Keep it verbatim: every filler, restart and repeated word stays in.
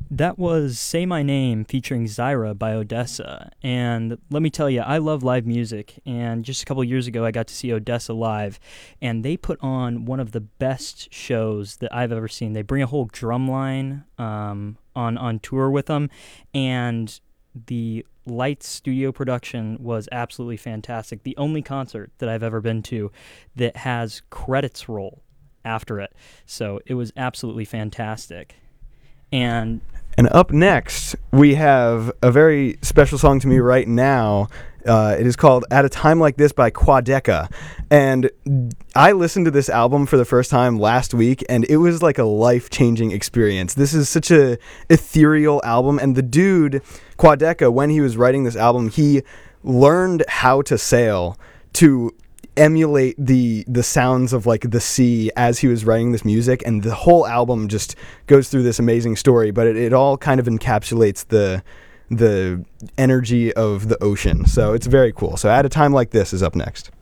That was Say My Name featuring Zyra by Odessa. And let me tell you, I love live music. And just a couple years ago, I got to see Odessa live. And they put on one of the best shows that I've ever seen. They bring a whole drum line um, on, on tour with them. And the Lights studio production was absolutely fantastic. The only concert that I've ever been to that has credits roll after it. So it was absolutely fantastic. And And up next, we have a very special song to me right now. Uh, it is called At a Time Like This by Quadeca. And I listened to this album for the first time last week, and it was like a life-changing experience. This is such a ethereal album, and the dude, Quadeca, when he was writing this album, he learned how to sail to emulate the the sounds of like the sea as he was writing this music, and the whole album just goes through this amazing story, but it, it all kind of encapsulates the the energy of the ocean. So it's very cool. So At a Time Like This is up next.